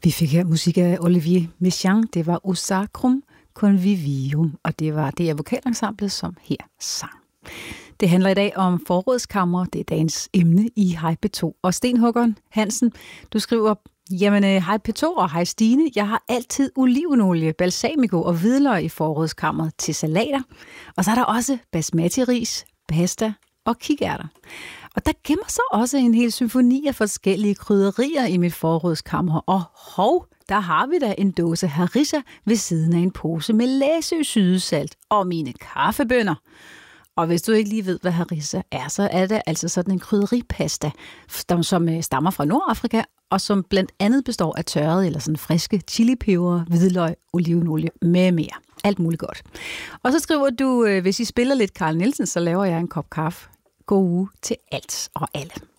Vi fik her musik af Olivier Messiaen. Det var O Sacrum Convivium, og det var det vokalensemblet, som her sang. Det handler i dag om forrådskammer. Det er dagens emne i Hej P2. Og Sten Håkon Hansen, du skriver, jamen hej P2 og hej Stine. Jeg har altid olivenolie, balsamico og hvidløg i forrådskammeret til salater. Og så er der også basmati-ris, pasta og kikærter. Og der gemmer sig også en hel symfoni af forskellige krydderier i mit forrådskammer. Og der har vi da en dåse harissa ved siden af en pose med Læsø sydesalt og mine kaffebønner. Og hvis du ikke lige ved, hvad harissa er, så er det altså sådan en krydderipasta, som stammer fra Nordafrika, og som blandt andet består af tørrede eller sådan friske chilipeber, hvidløg, olivenolie med mere. Alt muligt godt. Og så skriver du, hvis I spiller lidt Carl Nielsen, så laver jeg en kop kaffe. God uge til alt og alle.